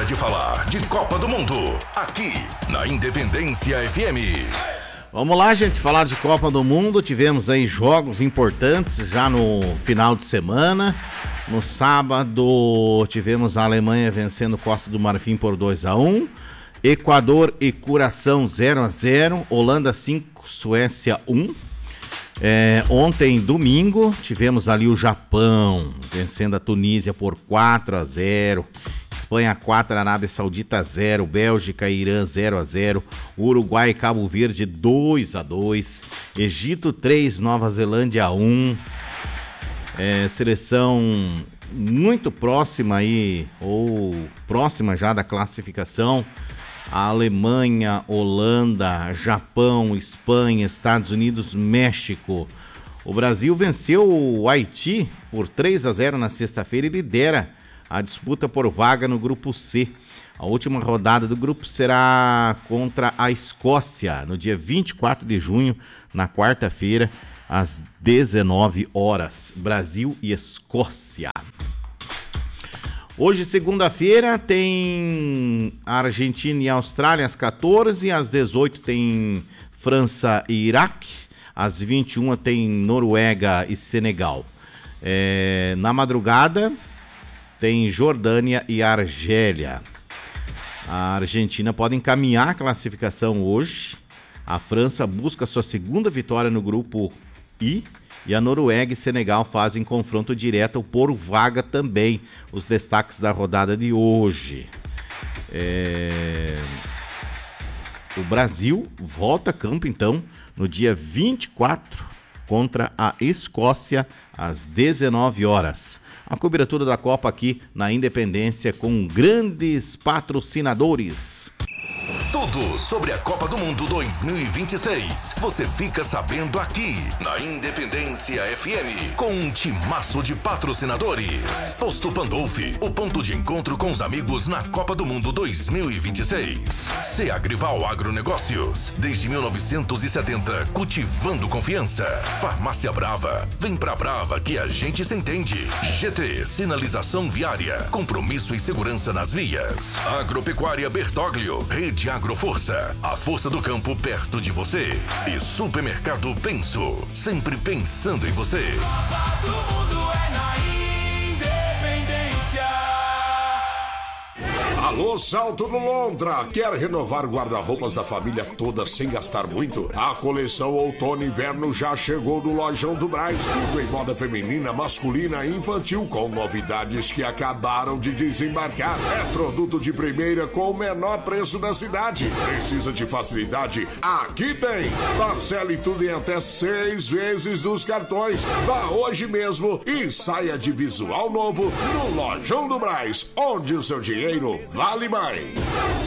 Hora de falar de Copa do Mundo, aqui na Independência FM. Vamos lá, gente, falar de Copa do Mundo. Tivemos aí jogos importantes já no final de semana. No sábado tivemos a Alemanha vencendo Costa do Marfim por 2-1. Equador e Curaçao 0-0. Holanda 5, Suécia 1. Ontem, domingo, tivemos ali o Japão vencendo a Tunísia por 4-0. Espanha 4, Arábia Saudita 0, Bélgica e Irã 0-0, Uruguai e Cabo Verde 2-2, Egito 3, Nova Zelândia 1. Seleção muito próxima aí, ou próxima já da classificação. A Alemanha, Holanda, Japão, Espanha, Estados Unidos, México. O Brasil venceu o Haiti por 3-0 na sexta-feira e lidera a disputa por vaga no Grupo C. A última rodada do grupo será contra a Escócia, no dia 24 de junho, na quarta-feira, às 19 horas. Brasil e Escócia. Hoje, segunda-feira, tem Argentina e Austrália às 14, às 18 tem França e Iraque, às 21 tem Noruega e Senegal. Na madrugada tem Jordânia e Argélia. A Argentina pode encaminhar a classificação hoje. A França busca sua segunda vitória no grupo I. E a Noruega e Senegal fazem confronto direto por vaga também. Os destaques da rodada de hoje. O Brasil volta a campo, então, no dia 24, contra a Escócia, às 19 horas. A cobertura da Copa aqui na Independência com grandes patrocinadores. Tudo sobre a Copa do Mundo 2026. Você fica sabendo aqui na Independência FM, com um timaço de patrocinadores. Posto Pandolfi, o ponto de encontro com os amigos na Copa do Mundo 2026. Seagrival Agronegócios, desde 1970, cultivando confiança. Farmácia Brava, vem pra Brava que a gente se entende. GT, sinalização viária, compromisso e segurança nas vias. Agropecuária Bertoglio, Rede Agroforça, a força do campo perto de você. E Supermercado Penso, sempre pensando em você. Todo mundo é na Independência. Alô, Salto no Londra! Quer renovar guarda-roupas da família toda sem gastar muito? A coleção Outono e Inverno já chegou no Lojão do Brás. Tudo em moda feminina, masculina e infantil, com novidades que acabaram de desembarcar. É produto de primeira com o menor preço da cidade. Precisa de facilidade? Aqui tem! Parcele tudo em até 6 vezes dos cartões. Vá hoje mesmo e saia de visual novo no Lojão do Brás, onde o seu dinheiro vale mais.